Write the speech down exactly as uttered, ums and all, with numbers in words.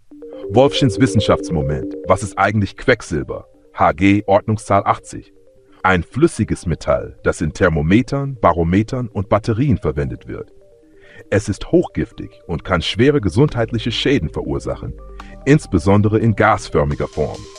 Wolfschins Wissenschaftsmoment. Was ist eigentlich Quecksilber? Hg Ordnungszahl achtzig. Ein flüssiges Metall, das in Thermometern, Barometern und Batterien verwendet wird. Es ist hochgiftig und kann schwere gesundheitliche Schäden verursachen, insbesondere in gasförmiger Form.